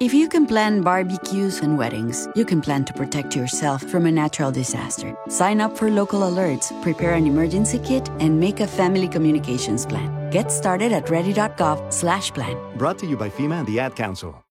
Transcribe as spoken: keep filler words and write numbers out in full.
If you can plan barbecues and weddings, you can plan to protect yourself from a natural disaster. Sign up for local alerts, prepare an emergency kit, and make a family communications plan. Get started at ready dot gov slash plan. Brought to you by FEMA and the Ad Council.